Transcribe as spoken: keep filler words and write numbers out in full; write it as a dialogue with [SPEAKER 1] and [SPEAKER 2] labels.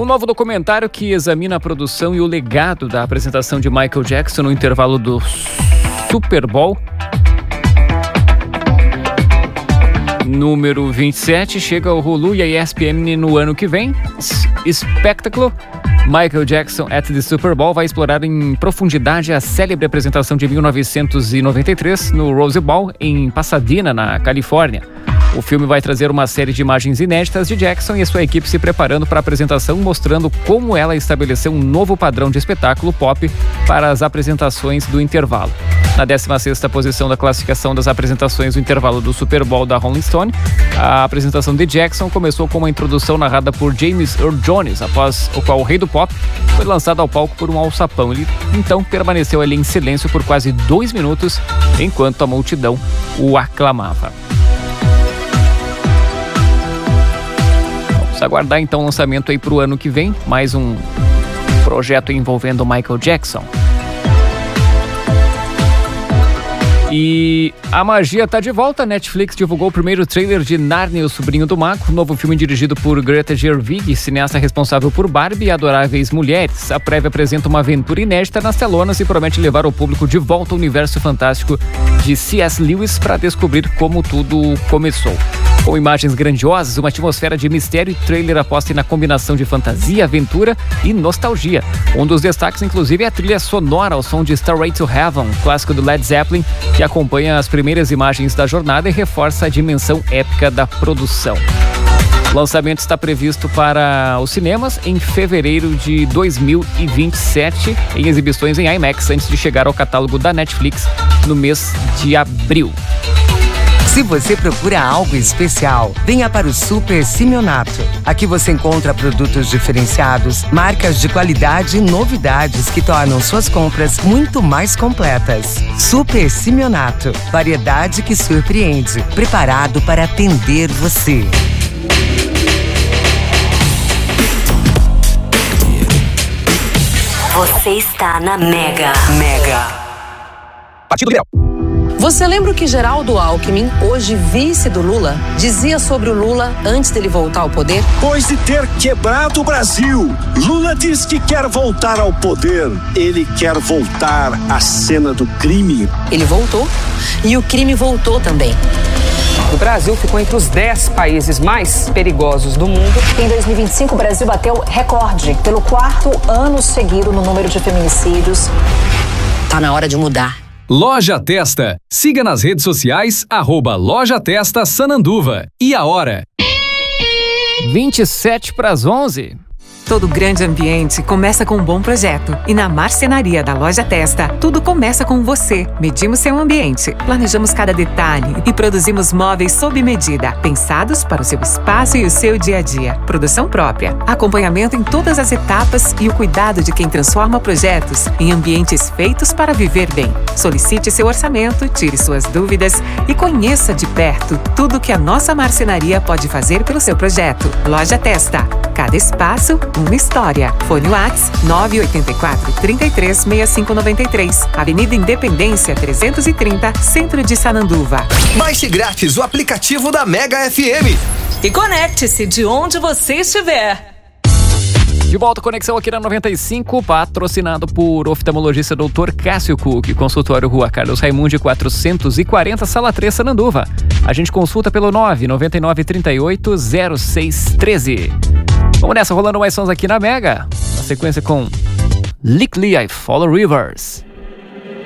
[SPEAKER 1] novo documentário que examina a produção e o legado da apresentação de Michael Jackson no intervalo do Super Bowl número vinte e sete chega ao Hulu e a E S P N no ano que vem. Espectáculo Michael Jackson at the Super Bowl vai explorar em profundidade a célebre apresentação de mil novecentos e noventa e três no Rose Bowl, em Pasadena, na Califórnia. O filme vai trazer uma série de imagens inéditas de Jackson e sua equipe se preparando para a apresentação, mostrando como ela estabeleceu um novo padrão de espetáculo pop para as apresentações do intervalo. Na décima sexta posição da classificação das apresentações do intervalo do Super Bowl da Rolling Stone, a apresentação de Jackson começou com uma introdução narrada por James Earl Jones, após o qual o rei do pop foi lançado ao palco por um alçapão. Ele então permaneceu ali em silêncio por quase dois minutos, enquanto a multidão o aclamava. Vamos aguardar então o lançamento aí para o ano que vem, mais um projeto envolvendo Michael Jackson. E a magia tá de volta. A Netflix divulgou o primeiro trailer de Narnia, o Sobrinho do Mago, novo filme dirigido por Greta Gerwig, cineasta responsável por Barbie e Adoráveis Mulheres. A prévia apresenta uma aventura inédita nas telonas e promete levar o público de volta ao universo fantástico de C S Lewis para descobrir como tudo começou. Com imagens grandiosas, uma atmosfera de mistério e trailer aposta na combinação de fantasia, aventura e nostalgia. Um dos destaques, inclusive, é a trilha sonora ao som de Stairway to Heaven, clássico do Led Zeppelin, que acompanha as primeiras imagens da jornada e reforça a dimensão épica da produção. O lançamento está previsto para os cinemas em fevereiro de dois mil e vinte e sete, em exibições em IMAX, antes de chegar ao catálogo da Netflix no mês de abril.
[SPEAKER 2] Se você procura algo especial, venha para o Super Simeonato. Aqui você encontra produtos diferenciados, marcas de qualidade e novidades que tornam suas compras muito mais completas. Super Simeonato, variedade que surpreende, preparado para atender você.
[SPEAKER 3] Você está na Mega. Mega.
[SPEAKER 4] Partido Liberal.
[SPEAKER 5] Você lembra o que Geraldo Alckmin, hoje vice do Lula, dizia sobre o Lula antes dele voltar ao poder?
[SPEAKER 6] Depois de ter quebrado o Brasil, Lula diz que quer voltar ao poder. Ele quer voltar à cena do crime.
[SPEAKER 5] Ele voltou e o crime voltou também.
[SPEAKER 7] O Brasil ficou entre os dez países mais perigosos do mundo.
[SPEAKER 8] Em dois mil e vinte e cinco, o Brasil bateu recorde pelo quarto ano seguido no número de feminicídios.
[SPEAKER 5] Tá na hora de mudar.
[SPEAKER 9] Loja Testa. Siga nas redes sociais, arroba Loja Testa Sananduva. E a hora?
[SPEAKER 1] vinte e sete para as onze.
[SPEAKER 10] Todo grande ambiente começa com um bom projeto. E na marcenaria da Loja Testa, tudo começa com você. Medimos seu ambiente, planejamos cada detalhe e produzimos móveis sob medida, pensados para o seu espaço e o seu dia a dia. Produção própria, acompanhamento em todas as etapas e o cuidado de quem transforma projetos em ambientes feitos para viver bem. Solicite seu orçamento, tire suas dúvidas e conheça de perto tudo que a nossa marcenaria pode fazer pelo seu projeto. Loja Testa. Cada espaço, uma história. Fone WhatsApp nove oito quatro, três três, seis cinco nove três. Avenida Independência trezentos e trinta, Centro de Sananduva.
[SPEAKER 4] Baixe grátis o aplicativo da Mega F M.
[SPEAKER 11] E conecte-se de onde você estiver.
[SPEAKER 1] De volta, conexão aqui na noventa e cinco, patrocinado por oftalmologista doutor Cássio Cook, consultório Rua Carlos Raimundi quatrocentos e quarenta, Sala três, Sananduva. A gente consulta pelo nove nove nove, trinta e oito, zero seis treze. Vamos nessa, rolando mais sons aqui na Mega. Na sequência com Lick Lee, I Follow Rivers.